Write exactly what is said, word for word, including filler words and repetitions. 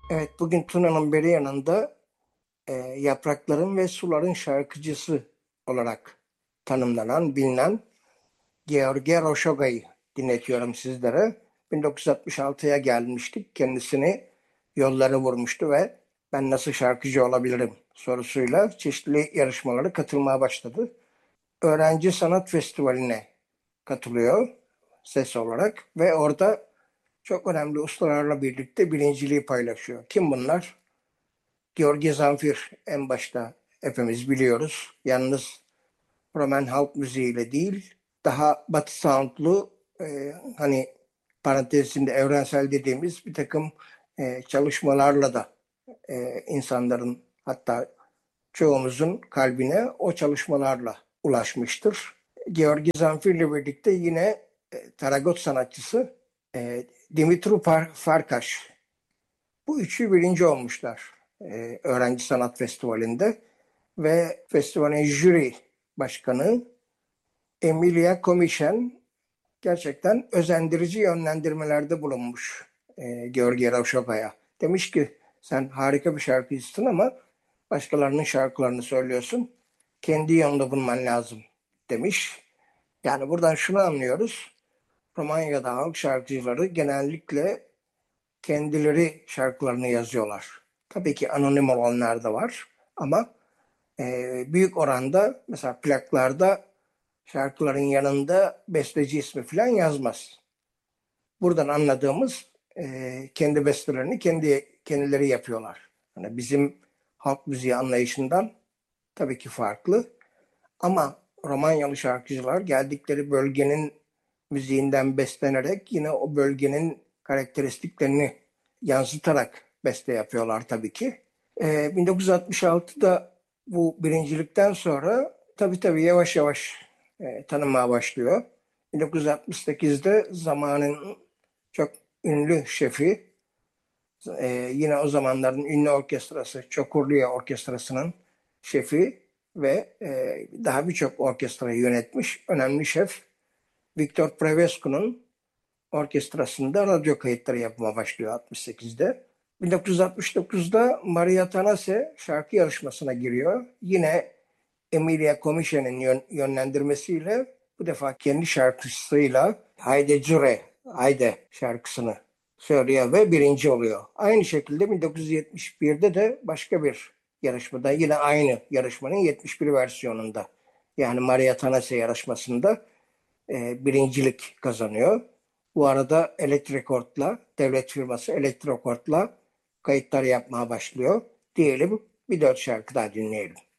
Evet, bugün Tuna'nın beri yanında e, yaprakların ve suların şarkıcısı olarak tanımlanan, bilinen George Roshoga'yı dinletiyorum sizlere. bin dokuz yüz altmış altıya gelmiştik. Kendisini yollara vurmuştu ve ben nasıl şarkıcı olabilirim sorusuyla çeşitli yarışmalara katılmaya başladı. Öğrenci Sanat Festivali'ne katılıyor ses olarak ve orada çok önemli ustalarla birlikte birinciliği paylaşıyor. Kim bunlar? Georgi Zanfir en başta hepimiz biliyoruz. Yalnız Roman halk müziğiyle değil, daha batı soundlu e, hani parantezinde evrensel dediğimiz bir takım e, çalışmalarla da e, insanların hatta çoğumuzun kalbine o çalışmalarla ulaşmıştır. Georgi Zanfir ile birlikte yine e, Taragot sanatçısı e, Dimitru Farkaş. Bu üçü birinci olmuşlar e, Öğrenci Sanat Festivali'nde ve festivalin jüri başkanı Emilia Komishen gerçekten özendirici yönlendirmelerde bulunmuş e, Georgi Ravşoka'ya. Demiş ki sen harika bir şarkıcısın ama başkalarının şarkılarını söylüyorsun. Kendi yolunda bulman lazım demiş. Yani buradan şunu anlıyoruz. Romanya'da halk şarkıcıları genellikle kendileri şarkılarını yazıyorlar. Tabii ki anonim olanlar da var ama e, büyük oranda mesela plaklarda şarkıların yanında besteci ismi falan yazmaz. Buradan anladığımız e, kendi bestelerini kendi kendileri yapıyorlar. Yani bizim halk müziği anlayışından tabii ki farklı ama Romanyalı şarkıcılar geldikleri bölgenin müziğinden beslenerek yine o bölgenin karakteristiklerini yansıtarak beste yapıyorlar tabii ki. Ee, bin dokuz yüz altmış altıda bu birincilikten sonra tabii tabii yavaş yavaş e, tanınmaya başlıyor. bin dokuz yüz altmış sekizde zamanın çok ünlü şefi, e, yine o zamanların ünlü orkestrası, Çokurluya Orkestrası'nın şefi ve e, daha birçok orkestrayı yönetmiş önemli şef Victor Prevescu'nun orkestrasında radyo kayıtları yapmaya başlıyor altmış sekizde. bin dokuz yüz altmış dokuzda Maria Tanase şarkı yarışmasına giriyor. Yine Emilia Comiche'nin yön, yönlendirmesiyle bu defa kendi şarkısıyla Hayde Cure, Hayde şarkısını söylüyor ve birinci oluyor. Aynı şekilde bin dokuz yüz yetmiş birde de başka bir yarışmada yine aynı yarışmanın yetmiş bir versiyonunda yani Maria Tanase yarışmasında e, birincilik kazanıyor. Bu arada Elektrokort'la, devlet firması Elektrokort'la kayıtlar yapmaya başlıyor. Diyelim bir dört şarkı daha dinleyelim.